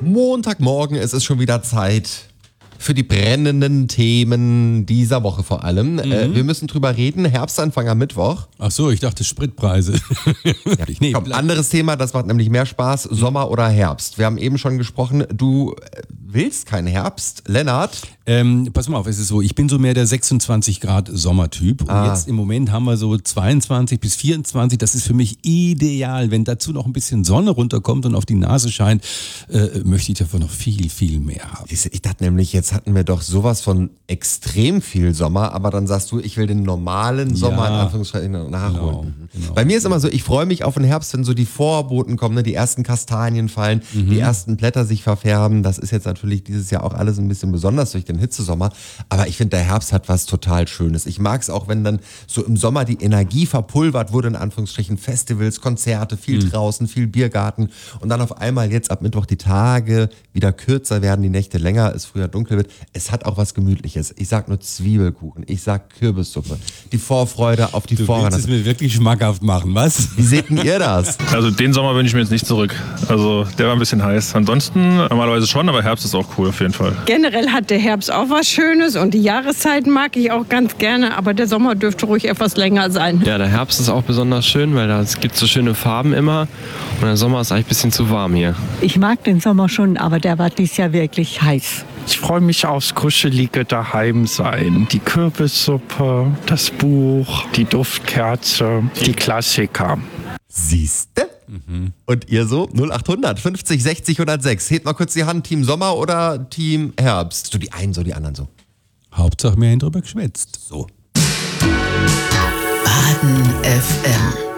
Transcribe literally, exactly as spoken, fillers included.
Montagmorgen, es ist schon wieder Zeit für die brennenden Themen dieser Woche vor allem. Mhm. Äh, wir müssen drüber reden, Herbstanfang am Mittwoch. Ach so, ich dachte Spritpreise. Ja, nee, komm, anderes Thema, das macht nämlich mehr Spaß, Sommer oder Herbst. Wir haben eben schon gesprochen, du willst keinen Herbst, Lennart. Ähm, pass mal auf, es ist so, ich bin so mehr der sechsundzwanzig Grad Sommertyp und ah. jetzt im Moment haben wir so zweiundzwanzig bis vierundzwanzig, das ist für mich ideal. Wenn dazu noch ein bisschen Sonne runterkommt und auf die Nase scheint, äh, möchte ich davon noch viel, viel mehr haben. Ich dachte nämlich, jetzt hatten wir doch sowas von extrem viel Sommer, aber dann sagst du, ich will den normalen Sommer ja, in Anführungszeichen nachholen. Genau, genau. Bei mir ist immer so, ich freue mich auf den Herbst, wenn so die Vorboten kommen, ne? Die ersten Kastanien fallen, mhm. die ersten Blätter sich verfärben. Das ist jetzt natürlich dieses Jahr auch alles ein bisschen besonders durch den Hitzesommer, aber ich finde, der Herbst hat was total Schönes. Ich mag es auch, wenn dann so im Sommer die Energie verpulvert wurde, in Anführungsstrichen, Festivals, Konzerte, viel mhm. draußen, viel Biergarten und dann auf einmal jetzt ab Mittwoch die Tage wieder kürzer werden, die Nächte länger, es früher dunkel wird. Es hat auch was Gemütliches. Ich sag nur Zwiebelkuchen, ich sag Kürbissuppe, die Vorfreude auf die Vorweihnachten. Du willst es mir wirklich schmackhaft machen, was? Wie seht denn ihr das? Also den Sommer wünsche ich mir jetzt nicht zurück. Also der war ein bisschen heiß. Ansonsten normalerweise schon, aber Herbst ist auch cool auf jeden Fall. Generell hat der Herbst auch was Schönes und die Jahreszeiten mag ich auch ganz gerne, aber der Sommer dürfte ruhig etwas länger sein. Ja, der Herbst ist auch besonders schön, weil da es gibt so schöne Farben immer und der Sommer ist eigentlich ein bisschen zu warm hier. Ich mag den Sommer schon, aber der war dieses Jahr wirklich heiß. Ich freue mich aufs kuschelige Daheimsein. Die Kürbissuppe, das Buch, die Duftkerze, die Klassiker. Siehste? Mhm. Und ihr so? null achthundert fünfzig sechzig hundertsechs. Hebt mal kurz die Hand, Team Sommer oder Team Herbst? So die einen, so die anderen so. Hauptsache, wir haben drüber geschwätzt. So. Baden F M